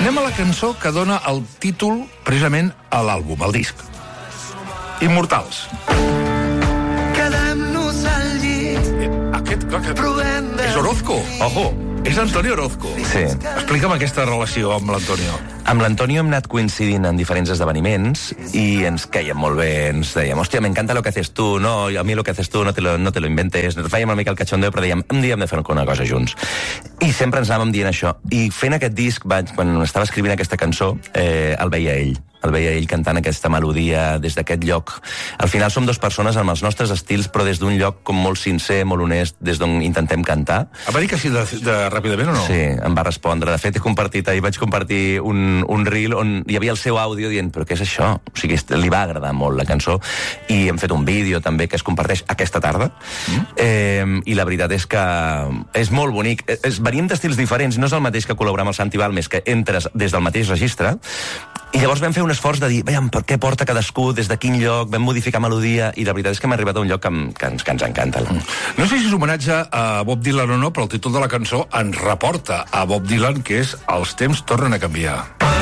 Anem a la cançó que dona el títol precisament a l'àlbum, al disc. Immortals. Quedem-nos al llit. Aquest, clar que... És Orozco, ojo. És Antonio Orozco. Sí. Explica'm aquesta relació amb l'Antonio. Amb l'Antonio hem anat coincidint en diferents esdeveniments i ens quèiem molt bé, ens dèiem, hòstia, me encanta lo que haces tu, no, a mi lo que haces tu no te lo inventes, fèiem una mica el cachondeo, però dèiem, un dia hem de fer una cosa junts. I sempre ens anàvem dient això. I fent aquest disc, quan estava escrivint aquesta cançó, el veia ell cantant aquesta melodia des d'aquest lloc. Al final som dues persones amb els nostres estils, però des d'un lloc com molt sincer, molt honest, des d'on intentem cantar. Em va dir que sí de ràpidament o no? Sí, em va respondre. De fet, vaig compartir un reel on hi havia el seu àudio dient, però què és això? O sigui, li va agradar molt la cançó i hem fet un vídeo també que es comparteix aquesta tarda i la veritat és que és molt bonic. Venim d'estils diferents, no és el mateix que col·laborar amb el Santi Balmes, que entres des del mateix registre, i llavors vam fer un esforç de dir, veiem, per què porta cadascú, des de quin lloc, vam modificar melodia, i la veritat és que hem arribat a un lloc que ens encanta. No sé si és homenatge a Bob Dylan o no, però el títol de la cançó ens reporta a Bob Dylan, que és Els temps tornen a canviar.